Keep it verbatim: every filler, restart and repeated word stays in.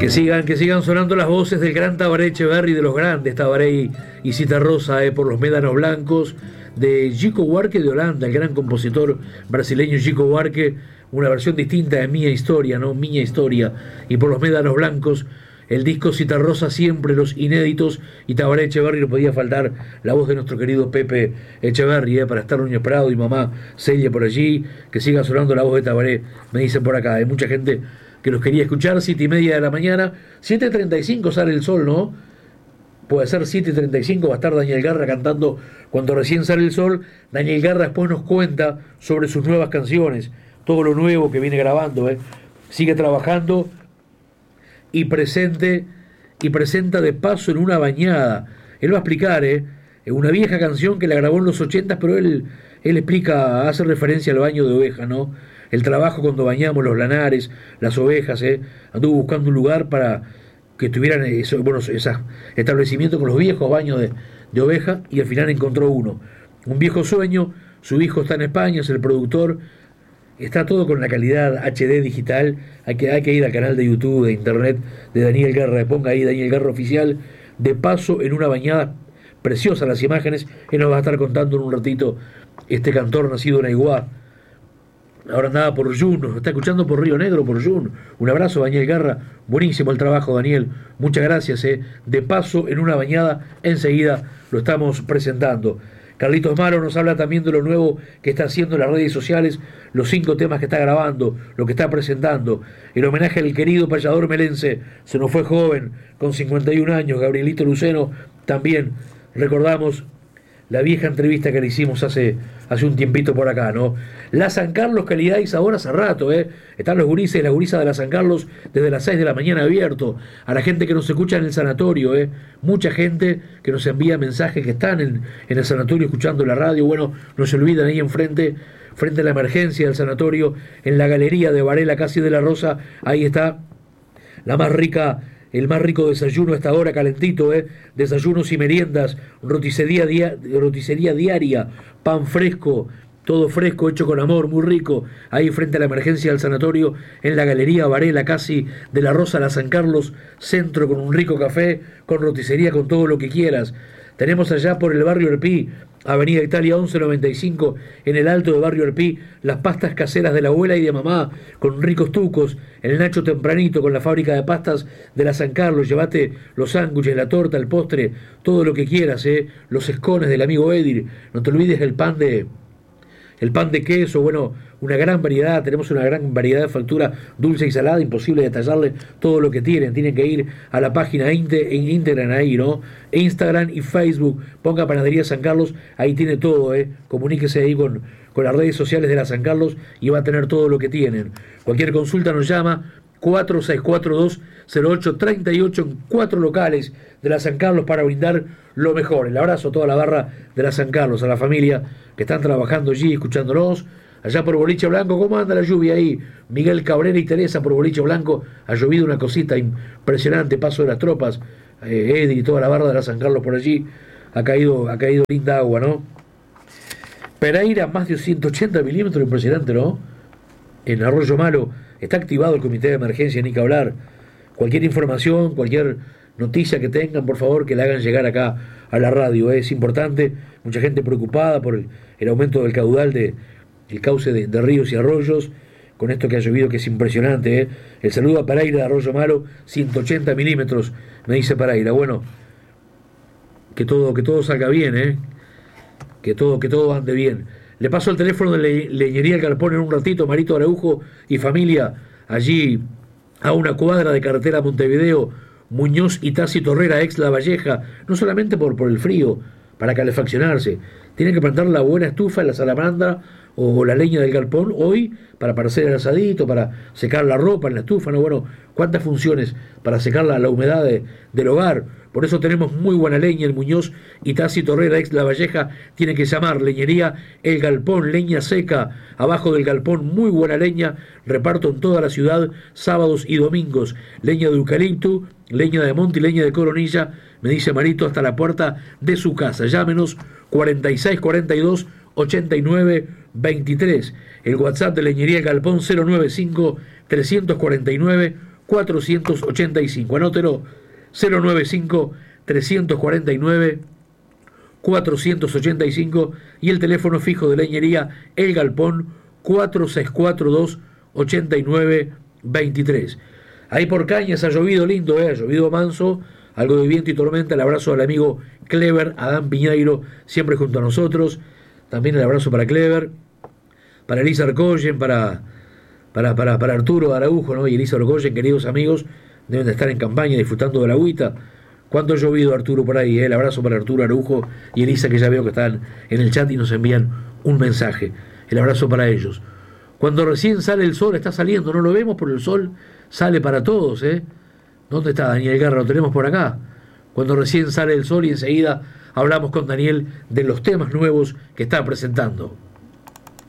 Que sigan, que sigan sonando las voces del gran Tabaré Echeverri, de los grandes Tabaré y, y Citarrosa, eh, por los médanos blancos, de Chico Buarque de Holanda, el gran compositor brasileño Chico Buarque, una versión distinta de Mía Historia, ¿no? Miña Historia, y por los médanos blancos, el disco Citarrosa siempre, los inéditos, y Tabaré Echeverri, no podía faltar la voz de nuestro querido Pepe Echeverri, eh, para estar Nuño Prado y mamá Celia por allí, que siga sonando la voz de Tabaré, me dicen por acá, hay mucha gente que los quería escuchar. Siete y media de la mañana, siete y treinta y cinco sale el sol, ¿no? Puede ser siete y treinta y cinco, va a estar Daniel Garra cantando cuando recién sale el sol. Daniel Garra después nos cuenta sobre sus nuevas canciones, todo lo nuevo que viene grabando, ¿eh? Sigue trabajando y presente y presenta De Paso en una bañada. Él va a explicar, ¿eh? Una vieja canción que la grabó en los ochentas, pero él, él explica, hace referencia al baño de oveja, ¿no? El trabajo cuando bañamos los lanares, las ovejas, ¿eh? Anduvo buscando un lugar para que tuvieran eso, bueno, ese establecimiento con los viejos baños de, de oveja, y al final encontró uno. Un viejo sueño, su hijo está en España, es el productor, está todo con la calidad H D digital. Hay que, hay que ir al canal de YouTube, de internet de Daniel Garra, ponga ahí Daniel Garra Oficial, De Paso en una bañada, preciosas las imágenes. Él nos va a estar contando en un ratito, este cantor nacido en Aiguá. Ahora andaba por Jun, nos está escuchando por Río Negro, por Jun. Un abrazo, Daniel Garra. Buenísimo el trabajo, Daniel. Muchas gracias. Eh. De Paso en una bañada, enseguida lo estamos presentando. Carlitos Maro nos habla también de lo nuevo que está haciendo en las redes sociales, los cinco temas que está grabando, lo que está presentando. El homenaje al querido payador melense, se nos fue joven, con cincuenta y un años, Gabrielito Luceno. También recordamos la vieja entrevista que le hicimos hace, hace un tiempito por acá, ¿no? La San Carlos, calidad y sabor hace rato, ¿eh? Están los gurises, la gurisa de la San Carlos desde las seis de la mañana abierto. A la gente que nos escucha en el sanatorio, ¿eh? Mucha gente que nos envía mensajes que están en, en el sanatorio escuchando la radio. Bueno, no se olviden, ahí enfrente, frente a la emergencia del sanatorio, en la galería de Varela, casi de la Rosa, ahí está la más rica, el más rico desayuno a esta hora, calentito, ¿eh? Desayunos y meriendas, roticería, dia, roticería diaria, pan fresco, todo fresco, hecho con amor, muy rico, ahí frente a la emergencia del sanatorio, en la galería Varela, casi de la Rosa a la San Carlos, centro, con un rico café, con roticería, con todo lo que quieras. Tenemos allá por el barrio Erpí, Avenida Italia once noventa y cinco, en el alto de barrio Erpí, las pastas caseras de la abuela y de mamá, con ricos tucos, el Nacho Tempranito, con la fábrica de pastas de la San Carlos. Llévate los sándwiches, la torta, el postre, todo lo que quieras, ¿eh? Los escones del amigo Edir, no te olvides el pan de... el pan de queso, bueno, una gran variedad, tenemos una gran variedad de factura dulce y salada, imposible detallarle todo lo que tienen. Tienen que ir a la página en Instagram ahí, ¿no? Instagram y Facebook, ponga Panadería San Carlos, ahí tiene todo, ¿eh? Comuníquese ahí con, con las redes sociales de la San Carlos y va a tener todo lo que tienen. Cualquier consulta nos llama cuatro seis cuatro dos cero ocho tres ocho en cuatro locales de la San Carlos para brindar lo mejor. El abrazo a toda la barra de la San Carlos, a la familia que están trabajando allí, escuchándonos. Allá por Boliche Blanco, ¿cómo anda la lluvia ahí? Miguel Cabrera y Teresa por Boliche Blanco, ha llovido una cosita impresionante, paso de las tropas, eh, Eddie y toda la barra de la San Carlos por allí, ha caído, ha caído linda agua, ¿no? Pereira, más de ciento ochenta milímetros, impresionante, ¿no? En Arroyo Malo está activado el comité de emergencia, ni que hablar. Cualquier información, cualquier noticia que tengan, por favor, que la hagan llegar acá a la radio, ¿eh? Es importante, mucha gente preocupada por el, el aumento del caudal de el cauce de, de ríos y arroyos, con esto que ha llovido, que es impresionante, ¿eh? El saludo a Pereira de Arroyo Malo, ciento ochenta milímetros, me dice Pereira. Bueno, que todo, que todo salga bien, ¿eh? Que todo, que todo ande bien. Le paso el teléfono de le, Leñería El Galpón en un ratito, Marito Araujo y familia, allí a una cuadra de carretera Montevideo, Muñoz y Tácito Herrera, ex La Valleja, no solamente por, por el frío, para calefaccionarse. Tienen que plantar la buena estufa en la salamandra o la leña del galpón hoy para, para hacer el asadito, para secar la ropa en la estufa, ¿no? Bueno, cuántas funciones para secar la, la humedad de, del hogar. Por eso tenemos muy buena leña. El Muñoz y Tácito Herrera, ex La Valleja, tiene que llamar Leñería El Galpón, leña seca, abajo del galpón, muy buena leña, reparto en toda la ciudad, sábados y domingos, leña de eucalipto, leña de monte y leña de coronilla, me dice Marito, hasta la puerta de su casa. Llámenos cuarenta y seis cuarenta y dos ochenta y nueve veintitrés, el WhatsApp de Leñería El Galpón cero noventa y cinco trescientos cuarenta y nueve cuatrocientos ochenta y cinco. Anótelo, cero noventa y cinco, trescientos cuarenta y nueve, cuatrocientos ochenta y cinco, y el teléfono fijo de Leñería El Galpón, cuatro seis cuatro dos, ocho nueve dos tres. Ahí por Cañas ha llovido lindo, ¿eh? Ha llovido manso, algo de viento y tormenta. El abrazo al amigo Clever, Adán Piñeiro, siempre junto a nosotros. También el abrazo para Clever, para Elisa Arcoyen, para, para, para, para Arturo Araujo, ¿no? Y Elisa Arcoyen, queridos amigos, deben de estar en campaña disfrutando de la agüita. ¿Cuánto ha llovido, Arturo, por ahí? ¿eh? El abrazo para Arturo Araujo y Elisa, que ya veo que están en el chat y nos envían un mensaje. El abrazo para ellos. Cuando recién sale el sol, está saliendo, no lo vemos, pero el sol sale para todos, ¿eh? ¿Dónde está Daniel Guerra? Lo tenemos por acá. Cuando recién sale el sol, y enseguida hablamos con Daniel de los temas nuevos que está presentando.